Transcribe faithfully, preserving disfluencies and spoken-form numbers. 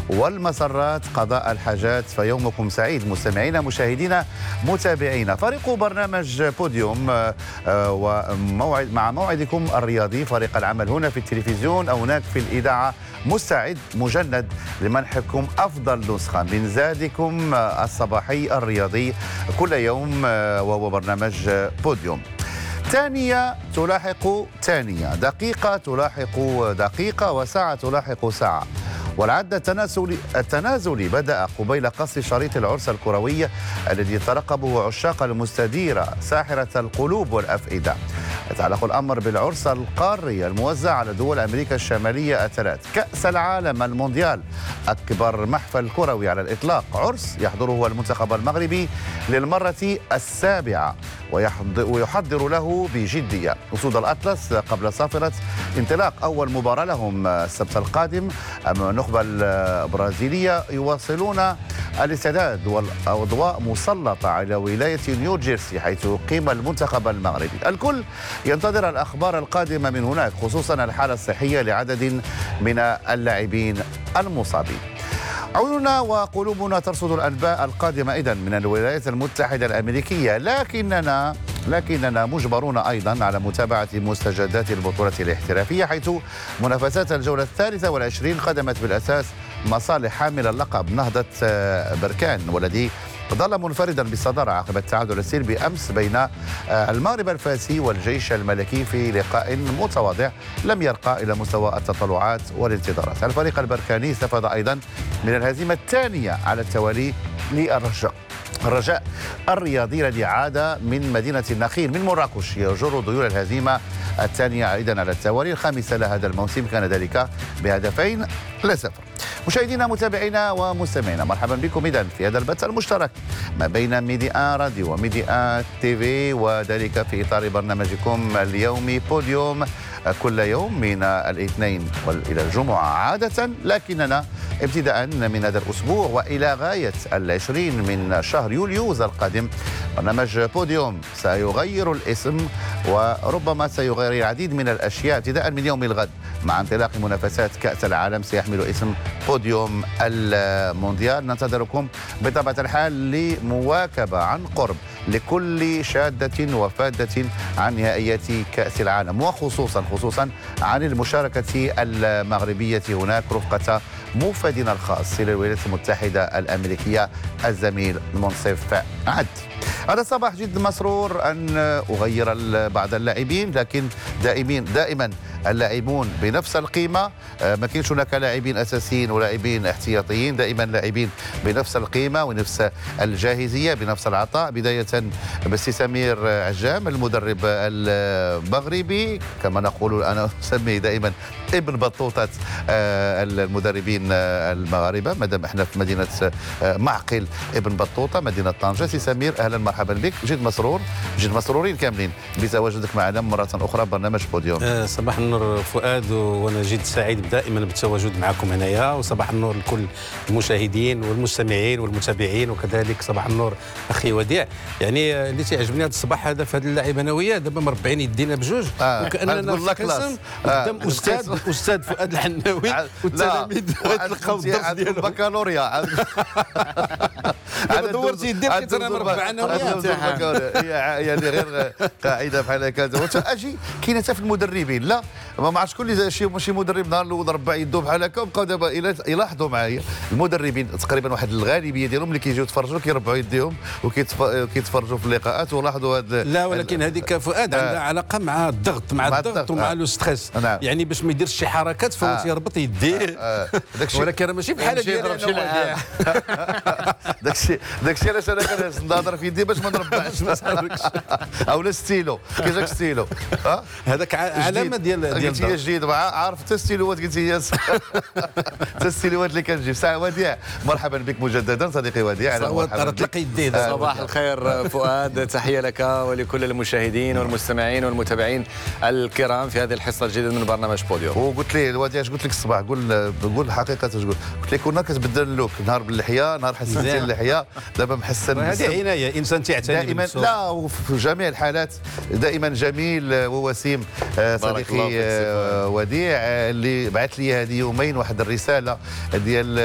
والمسرات قضاء الحاجات. فيومكم سعيد مستمعينا مشاهدينا متابعينا. فريق برنامج بوديوم وموعد مع موعدكم الرياضي، فريق العمل هنا في التلفزيون أو هناك في الإذاعة، مستعد مجند لمنحكم أفضل نسخة من زادكم الصباحي الرياضي كل يوم، وهو برنامج بوديوم. ثانية تلاحق ثانية، دقيقة تلاحق دقيقة، وساعة تلاحق ساعة. والعد التنازلي التنازلي بدأ قبيل قص شريط العرس الكروي الذي ترقبه عشاق المستديرة ساحرة القلوب والأفئدة. يتعلق الأمر بالعرس القاري الموزع على دول أمريكا الشمالية الثلاث. كأس العالم المونديال، أكبر محفل كروي على الإطلاق، عرس يحضره المنتخب المغربي للمرة السابعة ويحضر له بجدية. أسود الأطلس قبل صافرة انطلاق أول مباراة لهم السبت القادم أمام النخبة البرازيلية، يواصلون الاستعداد والأضواء مسلطة على ولاية نيوجيرسي حيث يقيم المنتخب المغربي. الكل ينتظر الأخبار القادمة من هناك، خصوصا الحالة الصحية لعدد من اللاعبين المصابين. عيوننا وقلوبنا ترصد الأنباء القادمة إذن من الولايات المتحدة الأمريكية، لكننا لكننا مجبرون أيضا على متابعة مستجدات البطولة الاحترافية، حيث منافسات الجولة الثالثة والعشرين خدمت بالأساس مصالح حامل اللقب نهضة بركان، والذي ظل منفردا بالصدارة عقب التعادل السلبي أمس بين المغرب الفاسي والجيش الملكي في لقاء متواضع لم يرقى إلى مستوى التطلعات والانتظارات. الفريق البركاني استفاد أيضا من الهزيمة الثانية على التوالي للرجاء الرجاء الرياضي الذي عاد من مدينة النخيل من مراكش يجر ذيول الهزيمة الثانية أيضا على التوالي، الخامسة لهذا الموسم، كان ذلك بهدفين لا صفر. مشاهدينا متابعينا ومستمعينا، مرحبا بكم إذن في هذا البث المشترك ما بين ميديا راديو وميديا تي في، وذلك في إطار برنامجكم اليومي بوديوم كل يوم من الاثنين إلى الجمعة عادة، لكننا ابتداء من هذا الأسبوع وإلى غاية العشرين من شهر يوليوز القادم برنامج بوديوم سيغير الاسم وربما سيغير العديد من الأشياء ابتداء من يوم الغد مع انطلاق منافسات كأس العالم سيحمل اسم بوديوم المونديال. ننتظركم بطبيعة الحال لمواكبة عن قرب لكل شادة وفادة عن نهائيات كأس العالم، وخصوصا خصوصا عن المشاركة المغربية هناك رفقة موفدنا الخاص إلى الولايات المتحدة الأمريكية الزميل منصف عد. هذا الصباح جد مسرور أن أغير بعض اللاعبين، لكن دائما دائما اللاعبون بنفس القيمة، ما كاينش هناك لاعبين أساسيين ولاعبين احتياطيين، دائما لاعبين بنفس القيمة ونفس الجاهزية بنفس العطاء، بداية بالسي سمير عجام المدرب المغربي، كما نقول أنا أسميه دائما ابن بطوطة المدربين المغاربة، مادام احنا في مدينة معقل ابن بطوطة مدينة طنجة. سي سمير أهلا مرحبا بك، جد مسرور جد مسرورين كاملين بتواجدك معنا مرة أخرى برنامج بوديوم. أه صباح النور فؤاد، وانا جد سعيد دائما بالتواجد معكم هنايا، وصباح النور لكل المشاهدين والمستمعين والمتابعين، وكذلك صباح النور اخي وديع. يعني اللي تيعجبني هذا الصباح هذا في هذه اللاعب انا وياه دابا مربعين يدينا بجوج، آه. وكاننا في قسم قدام آه. استاذ استاذ فؤاد الحناوي والتلاميذ تلقاو الدرس ديالهم البكالوريا. دابا دورت يدي لقيت انا مربع انا وياه، يعني غير قاعده بحال هكا. اجي كاينه حتى في المدربين، لا ما عرفتش كل شي شي مدرب نهار الاول ربع يدو بحال هكا، وبقاو دابا يلاحظوا معايا المدربين تقريبا واحد الغالبيه ديالهم اللي كيجيو يتفرجوا كيربعوا يديهم وكيتفرجوا في اللقاءات ولاحظوا هذا. لا ولكن هذيك فؤاد عندها علاقه مع الضغط مع, مع الضغط ومع لو ستريس، يعني باش ما يديرش شي حركات فهو آه. تيربط يديه، آه. آه. ولكن راه ماشي بحال ديالي داكشي داكشي علاش انا كنهضر في يدي باش ما نربعش او لا ستيلو كيجاك ستيلو هذاك علامه ديال ديال قلت هي جديد عارف حتى ستيلوات، قلت هي حتى ستيلوات اللي كنجيب. ساعه وديع مرحبا بك مجددا صديقي وديع. تلقى يديه. صباح الخير فؤاد، تحيه لك ولكل المشاهدين والمستمعين والمتابعين الكرام في هذه الحصه الجديده من برنامج بوديوم. وقلت لي وديع اش قلت لك الصباح؟ قول قول الحقيقه اش قلت؟ قلت لك كنا كتبدل اللوك، نهار باللحيه نهار حسنتي اللحيه، دابا محسن. هذه عنايه، انسان تعتني دائما. لا وفي جميع الحالات دائما جميل ووسيم صديقي وديع، اللي بعث لي هذه يومين واحد الرساله ديال